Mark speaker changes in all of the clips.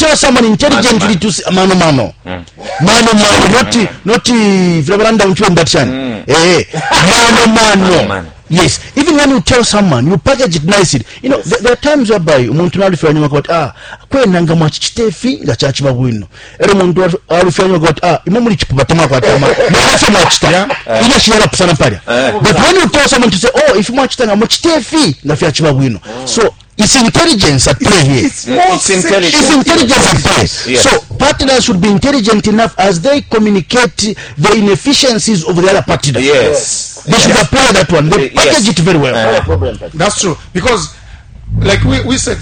Speaker 1: tell someone intelligently to say, mano, not Flabranda Mchuandatchan. Mano. Yes, even when you tell someone, you package it nicely. You know, there are times whereby Montunali Fanyama got Kwenanga much Stefi, the church Babuino. Everyone got Imamuri Patama, so much time. But when you tell someone to say, oh, if much time, much Stefi, the Fiach Babuino. So it's intelligence at play here. It's intelligence at play. Yes. So partners should be intelligent enough as they communicate the inefficiencies of the other partner.
Speaker 2: Yes.
Speaker 1: They should apply that one. They package it very well.
Speaker 3: That's true. Because like we said,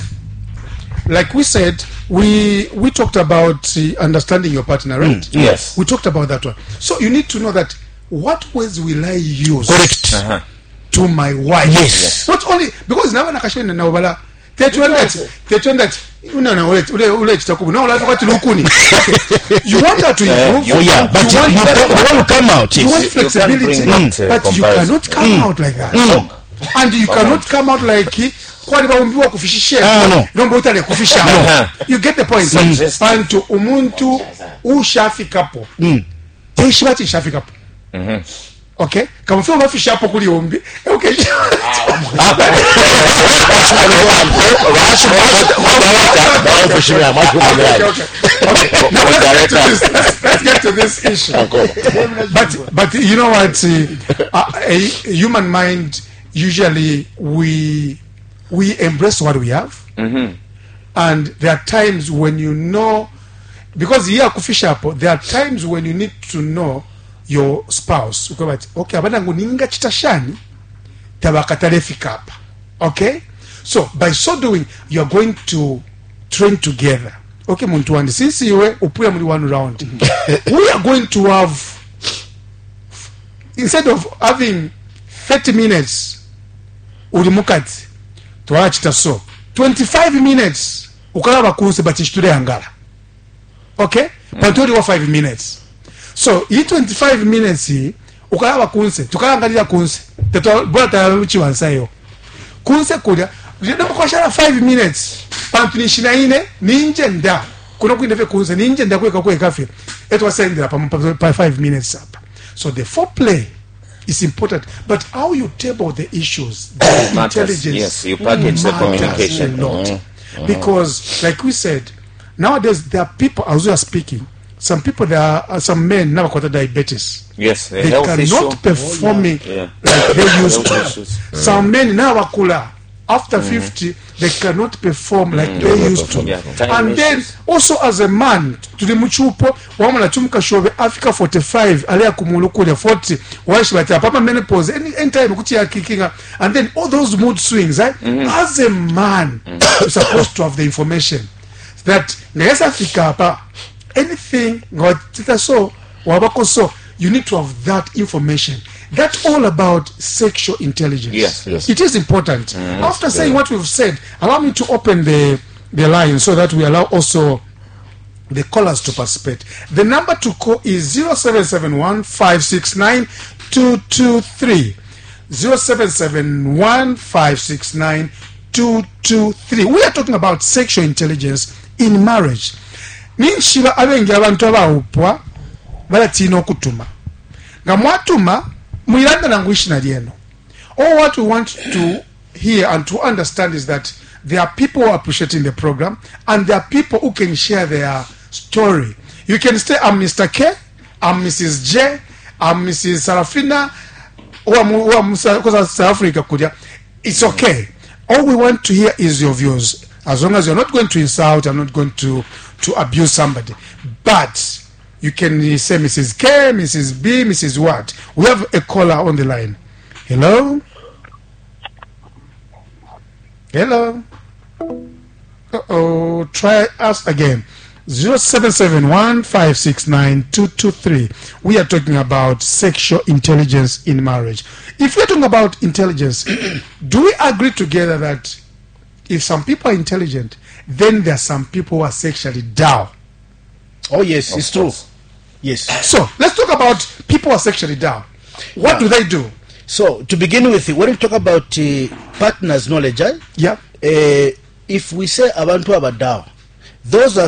Speaker 3: we talked about understanding your partner, right?
Speaker 2: Yes.
Speaker 3: We talked about that one. So you need to know that what words will I use to my wife?
Speaker 1: Yes.
Speaker 3: Not only because now nakashwena na obala that you want that you want her to improve.
Speaker 1: You want to come out.
Speaker 3: You want flexibility, but you cannot come out like that. And you cannot come out like you get the point. And to umuntu ushafikapo. Teshibati shafikapo. Okay, kama fio mafi shapo kuli ombi. Okay. Let's get to this issue. But you know what? A human mind, usually we embrace what we have, and there are times when you know, because here kufishapo, there are times when you need to know your spouse. Okay, abanangu ninga chitashani tabakatale fikapa. Okay, so by so doing, you are going to train together. Okay, muntu wandi since you upuya muri one round, we are going to have, instead of having 30 minutes ulimukati tuachita so 25 minutes ukalaba kunse batishture angala. Okay, but only 5 minutes. So in 25 minutes ukalaba kunse tukalangalira kunse bora taruchi wansayo kunse kulia ndamukoshala 5 minutes pampinishina ine ninje nda kuno kwindefe kunse ninje nda kweka kafe etwasendera pa 5 minutes up. So the foreplay is important, but how you table the issues, the intelligence,
Speaker 2: yes, you package the communication
Speaker 3: a lot. Because like we said, nowadays there are people, as we are speaking, some people, there are some men now got diabetes.
Speaker 2: Yes,
Speaker 3: they cannot perform like they used to. Some men now wakula after 50, they cannot perform like they used to. And then also as a man, to the muchupo, wamala chumka shobe Africa 45, alia kumulukulia 40, washibata papa menopause, any time kutia kicking, and then all those mood swings, right? As a man, you're supposed to have the information that anything so you need to have that information. That's all about sexual intelligence.
Speaker 2: Yes.
Speaker 3: It is important. After saying what we've said, allow me to open the line so that we allow also the callers to participate. The number to call is 0771 569 223. 0771 569 223. We are talking about sexual intelligence in marriage. Ninshira abengi abantu abawupwa balatina okutuma nga mwatuma mwiranda nanguishina lyeno. All what we want to hear and to understand is that there are people who are appreciating the program, and there are people who can share their story. You can say, I'm Mr. K, I'm Mrs. J, I'm Mrs. Sarafina, or I'm South Africa. It's okay. All we want to hear is your views. As long as you're not going to insult, I'm not going to abuse somebody. But you can say Mrs. K, Mrs. B, Mrs. what. We have a caller on the line. Hello? Hello? Uh-oh. Try us again. 0771 569 223. We are talking about sexual intelligence in marriage. If we're talking about intelligence, do we agree together that if some people are intelligent, then there are some people who are sexually down?
Speaker 1: Oh yes, it's true. Yes.
Speaker 3: So let's talk about people who are sexually down. What do they do?
Speaker 1: So to begin with, when we talk about partners' knowledge,
Speaker 3: yeah.
Speaker 1: If we say abantu abadao, those are